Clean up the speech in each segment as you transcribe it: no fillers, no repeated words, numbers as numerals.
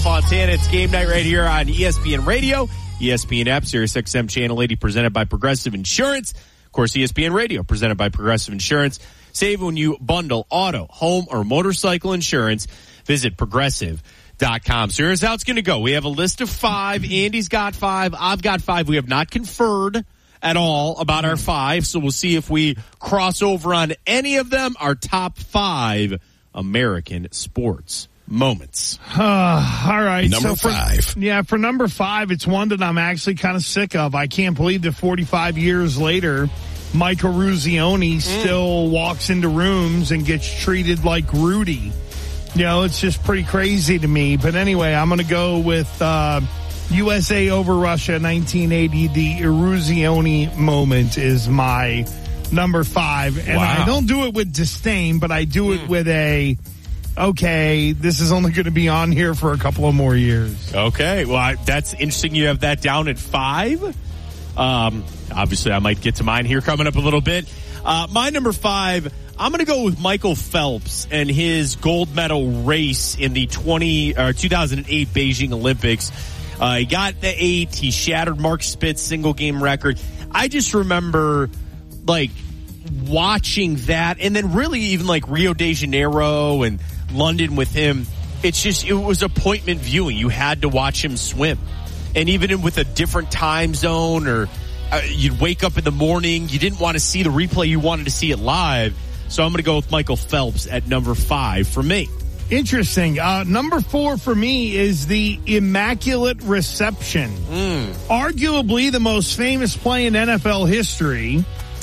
Fontana. It's game night right here on ESPN Radio, ESPN app, Sirius XM Channel 80, presented by Progressive Insurance. Of course, ESPN Radio, presented by Progressive Insurance. Save when you bundle auto, home, or motorcycle insurance. Visit Progressive.com. So here's how it's going to go. We have a list of 5. Andy's got 5. I've got 5. We have not conferred at all about our 5, so we'll see if we cross over on any of them. Our top 5 American sports moments. All right. Number 5. Yeah, for number 5, it's one that I'm actually kind of sick of. I can't believe that 45 years later, Michael Ruzioni still walks into rooms and gets treated like Rudy. You know, it's just pretty crazy to me. But anyway, I'm going to go with USA over Russia 1980. The Ruzioni moment is my number 5. And I don't do it with disdain, but I do it with okay, this is only going to be on here for a couple of more years. Okay, well, that's interesting you have that down at 5. Obviously, I might get to mine here coming up a little bit. My number 5, I'm going to go with Michael Phelps and his gold medal race in the 2008 Beijing Olympics. He got the 8. He shattered Mark Spitz's single-game record. I just remember, like, watching that, and then really even, like, Rio de Janeiro and London with him. It was appointment viewing. You had to watch him swim. And even with a different time zone, or you'd wake up in the morning, you didn't want to see the replay, you wanted to see it live. So I'm going to go with Michael Phelps at number 5 for me. Interesting. Number 4 for me is the Immaculate Reception. Arguably the most famous play in NFL history.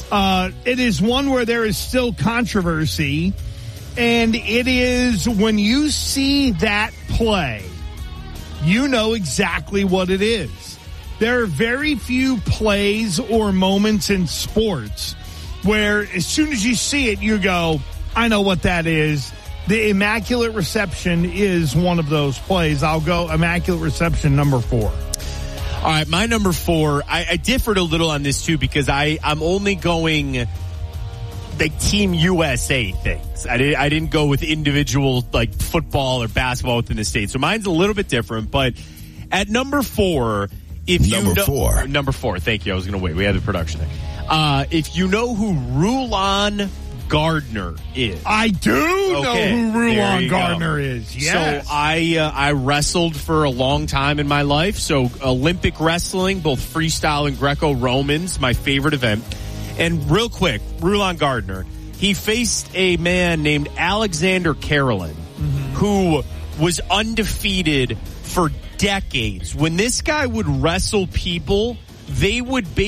It is one where there is still controversy, and it is when you see that play, you know exactly what it is. There are very few plays or moments in sports where as soon as you see it, you go, I know what that is. The Immaculate Reception is one of those plays. I'll go Immaculate Reception number 4. All right, my number 4, I differed a little on this too because I'm only going like Team USA things. I didn't go with individual like football or basketball within the state. So mine's a little bit different, but at number 4, number 4, thank you. I was going to wait. We have the production there. If you know who Rulon Gardner is. I do know who Rulon Gardner is. Yes. So I wrestled for a long time in my life. So Olympic wrestling, both freestyle and Greco-Roman's my favorite event. And real quick, Rulon Gardner, he faced a man named Alexander Carolyn, who was undefeated for decades. When this guy would wrestle people, they would